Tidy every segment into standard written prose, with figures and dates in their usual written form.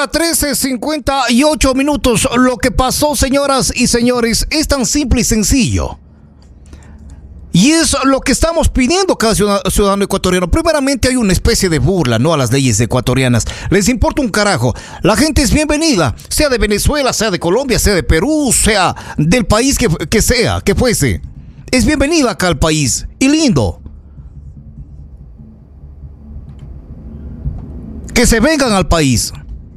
hora 13:58. Lo que pasó, señoras y señores, es tan simple y sencillo. Y es lo que estamos pidiendo cada ciudadano ecuatoriano. Primeramente hay una especie de burla, ¿no?, a las leyes ecuatorianas. Les importa un carajo. La gente es bienvenida, sea de Venezuela, sea de Colombia, sea de Perú, sea del país que sea, que fuese. Es bienvenida acá al país. Y lindo. Que se vengan al país.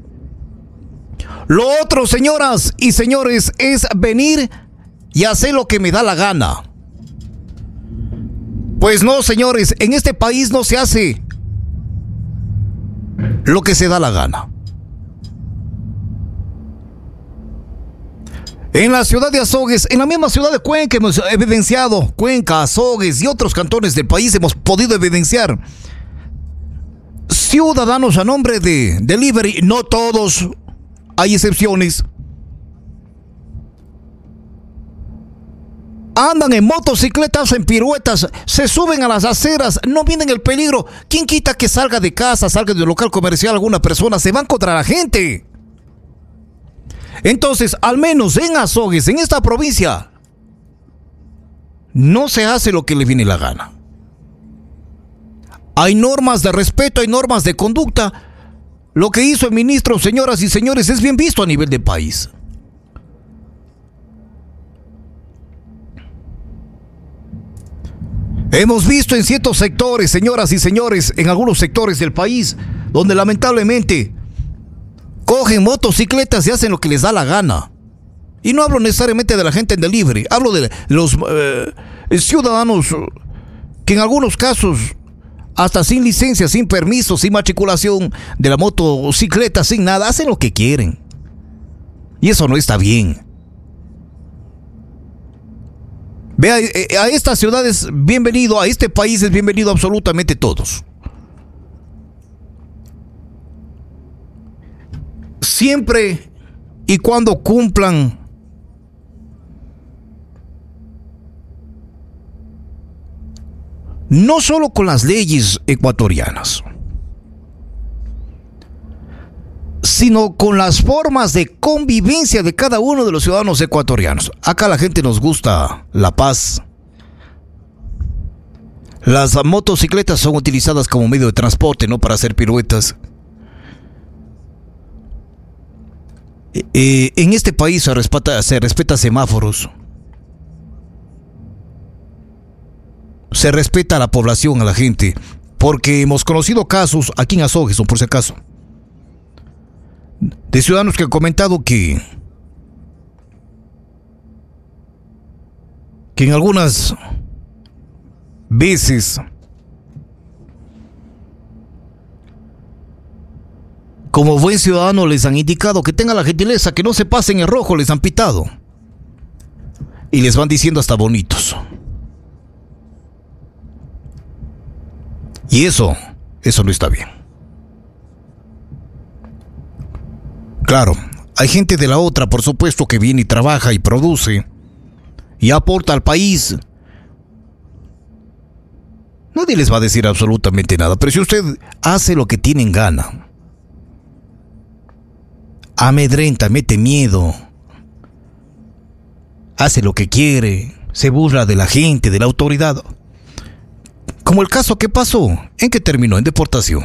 Lo otro, señoras y señores, es venir y hacer lo que me da la gana. Pues no, señores, en este país no se hace lo que se da la gana. En la ciudad de Azogues, en la misma ciudad de Cuenca hemos evidenciado, Cuenca, Azogues y otros cantones del país hemos podido evidenciar ciudadanos a nombre de delivery, no todos, hay excepciones. Andan en motocicletas, en piruetas, se suben a las aceras, no vienen el peligro. ¿Quién quita que salga de casa, salga de un local comercial alguna persona? Se van contra la gente. Entonces, al menos en Azogues, en esta provincia, no se hace lo que le viene la gana. Hay normas de respeto, hay normas de conducta. Lo que hizo el ministro, señoras y señores, es bien visto a nivel de país. Hemos visto en ciertos sectores, señoras y señores, en algunos sectores del país, donde lamentablemente cogen motocicletas y hacen lo que les da la gana. Y no hablo necesariamente de la gente en delivery, hablo de los ciudadanos que en algunos casos, hasta sin licencia, sin permiso, sin matriculación de la motocicleta, sin nada, hacen lo que quieren. Y eso no está bien. Vea, a estas ciudades bienvenido, a este país es bienvenido absolutamente todos. Siempre y cuando cumplan no solo con las leyes ecuatorianas, sino con las formas de convivencia de cada uno de los ciudadanos ecuatorianos. Acá a la gente nos gusta la paz. Las motocicletas son utilizadas como medio de transporte, no para hacer piruetas. En este país se respeta semáforos. Se respeta a la población, a la gente, porque hemos conocido casos aquí en Azogues, por si acaso, de ciudadanos que han comentado que en algunas veces, como buen ciudadano, les han indicado que tengan la gentileza, que no se pasen en rojo, les han pitado y les van diciendo hasta bonitos. Y eso no está bien. Claro, hay gente de la otra, por supuesto, que viene y trabaja y produce y aporta al país. Nadie les va a decir absolutamente nada, pero si usted hace lo que tiene en gana, amedrenta, mete miedo, hace lo que quiere, se burla de la gente, de la autoridad, como el caso que pasó, ¿en qué terminó? En deportación.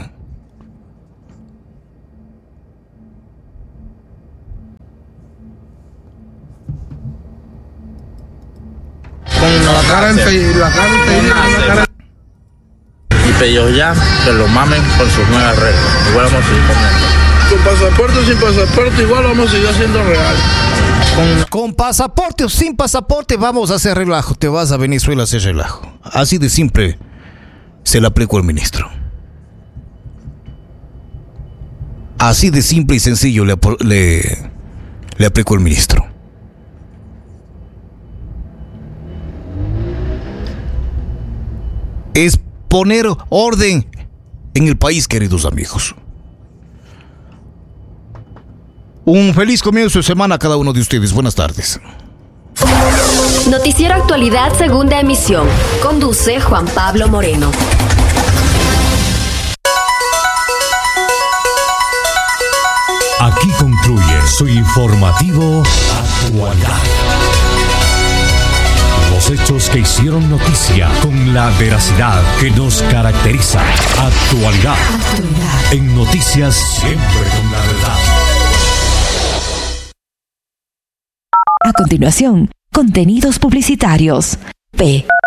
Con la cara en y pedidos ya que lo mamen con sus nuevas reglas. Igual vamos a seguir comiendo. Con pasaporte o sin pasaporte, igual vamos a seguir haciendo real. Con pasaporte o sin pasaporte vamos a hacer relajo. Te vas a Venezuela a hacer relajo. Así de simple se le aplicó al ministro. Así de simple y sencillo le aplicó el ministro. Es poner orden en el país, queridos amigos. Un feliz comienzo de semana a cada uno de ustedes. Buenas tardes. Noticiero Actualidad, segunda emisión. Conduce Juan Pablo Moreno. Aquí Su informativo Actualidad. Los hechos que hicieron noticia con la veracidad que nos caracteriza. Actualidad. En noticias siempre con la verdad. A continuación, contenidos publicitarios. P.